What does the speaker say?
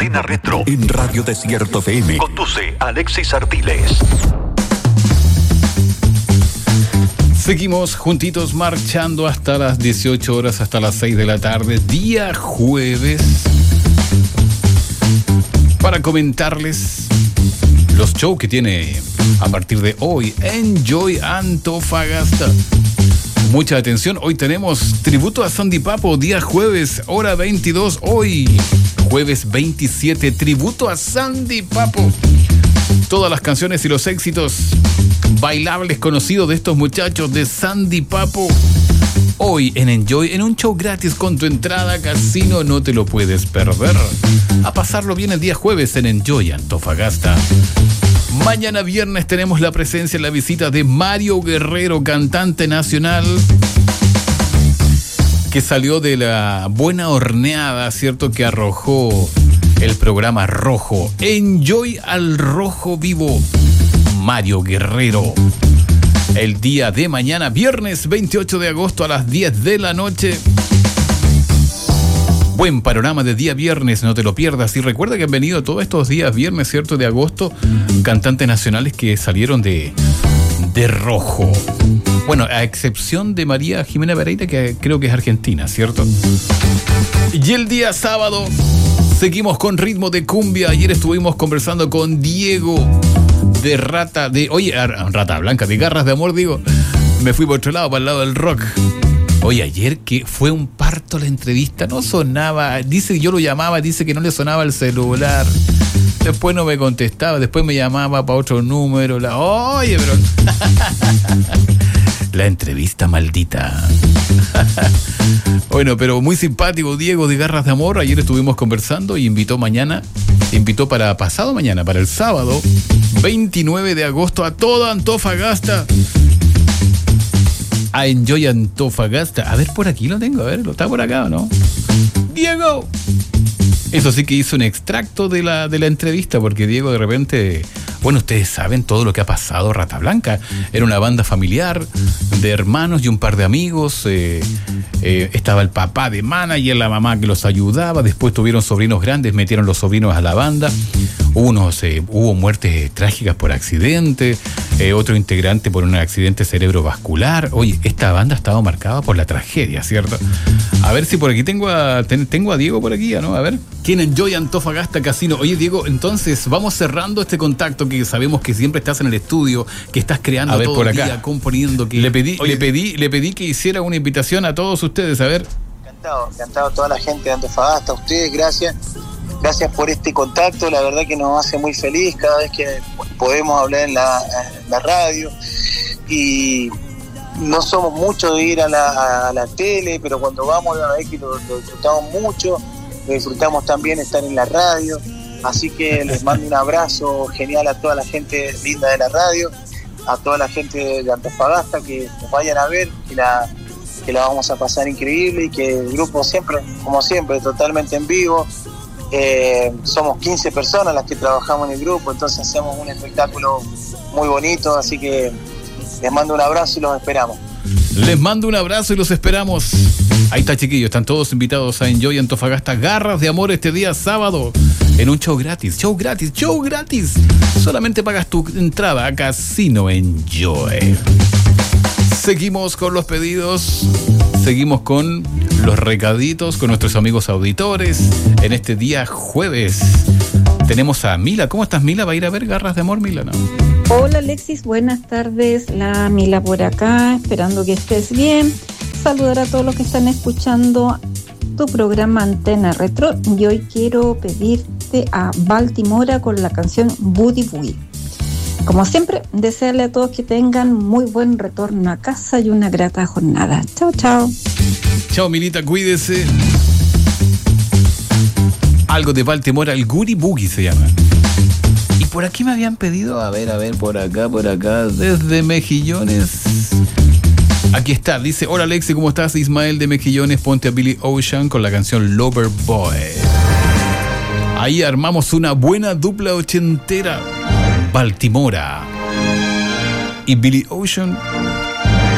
Antena Retro en Radio Desierto FM. Conduce Alexis Artiles. Seguimos juntitos marchando hasta las 18 horas, hasta las 6 de la tarde, día jueves, para comentarles los shows que tiene a partir de hoy Enjoy Antofagasta. Mucha atención, hoy tenemos tributo a Sandy Papo, día jueves, hora 22, hoy, jueves 27, tributo a Sandy Papo. Todas las canciones y los éxitos bailables conocidos de estos muchachos de Sandy Papo. Hoy en Enjoy, en un show gratis con tu entrada casino, no te lo puedes perder. A pasarlo bien el día jueves en Enjoy Antofagasta. Mañana viernes tenemos la presencia y la visita de Mario Guerrero, cantante nacional, que salió de la buena horneada, ¿cierto?, que arrojó el programa Rojo. Enjoy al Rojo Vivo. Mario Guerrero. El día de mañana, viernes 28 de agosto a las 10 de la noche. Buen panorama de día viernes, no te lo pierdas. Y recuerda que han venido todos estos días viernes, ¿cierto?, de agosto, cantantes nacionales que salieron de rojo. Bueno, a excepción de María Jimena Pereira, que creo que es argentina, ¿cierto? Y el día sábado seguimos con ritmo de cumbia. Ayer estuvimos conversando con Diego de Rata Blanca, de Garras de Amor, digo. Me fui por otro lado, para el lado del rock. Oye, ayer que fue un parto la entrevista, no sonaba, dice que yo lo llamaba, dice que no le sonaba el celular, después no me contestaba, después me llamaba para otro número, oye, pero la entrevista maldita. Bueno, pero muy simpático Diego de Garras de Amor. Ayer estuvimos conversando y invitó para pasado mañana, para el sábado 29 de agosto, a toda Antofagasta, a Enjoy Antofagasta. A ver, por aquí lo tengo, a ver, ¿lo está por acá o no? ¡Diego! Eso sí que hizo un extracto de la entrevista, porque Diego de repente, bueno, ustedes saben todo lo que ha pasado. Rata Blanca era una banda familiar de hermanos y un par de amigos. Estaba el papá de manager, la mamá que los ayudaba. Después tuvieron sobrinos grandes, metieron los sobrinos a la banda. Hubo muertes trágicas por accidente, otro integrante por un accidente cerebrovascular. Oye, esta banda ha estado marcada por la tragedia, ¿cierto? A ver si por aquí tengo a Diego por aquí, ¿no? A ver. ¿Quién Enjoy Antofagasta Casino? Oye, Diego, entonces vamos cerrando este contacto, que sabemos que siempre estás en el estudio, que estás creando todo el día, componiendo. Que le pedí que hiciera una invitación a todos ustedes, a ver. Encantado a toda la gente de Antofagasta, a ustedes, gracias por este contacto, la verdad que nos hace muy feliz cada vez que podemos hablar en la radio, y no somos muchos de ir a la tele, pero cuando vamos, la verdad que lo disfrutamos mucho, lo disfrutamos también estar en la radio, así que les mando un abrazo genial a toda la gente linda de la radio, a toda la gente de Antofagasta, que nos vayan a ver, que la vamos a pasar increíble, y que el grupo siempre, como siempre, totalmente en vivo. Somos 15 personas las que trabajamos en el grupo, entonces hacemos un espectáculo muy bonito, así que les mando un abrazo y los esperamos. Les mando un abrazo y los esperamos. Ahí está, chiquillos, están todos invitados a Enjoy Antofagasta, Garras de Amor, este día sábado, en un show gratis. Solamente pagas tu entrada a Casino Enjoy. Seguimos con los pedidos, seguimos con los recaditos, con nuestros amigos auditores. En este día jueves tenemos a Mila. ¿Cómo estás, Mila? ¿Va a ir a ver Garras de Amor, Mila, no? Hola, Alexis, buenas tardes. La Mila por acá, esperando que estés bien. Saludar a todos los que están escuchando tu programa Antena Retro. Y hoy quiero pedirte a Baltimora con la canción Boogie Boogie. Como siempre, desearle a todos que tengan muy buen retorno a casa y una grata jornada. Chao, chao. Chao, Milita, cuídese. Algo de Baltimora, el Boogie Boogie se llama. Y por aquí me habían pedido, a ver, por acá, desde Mejillones. Aquí está, dice: hola Alexi, ¿cómo estás? Ismael de Mejillones, ponte a Billy Ocean con la canción Lover Boy. Ahí armamos una buena dupla ochentera. Baltimora y Billy Ocean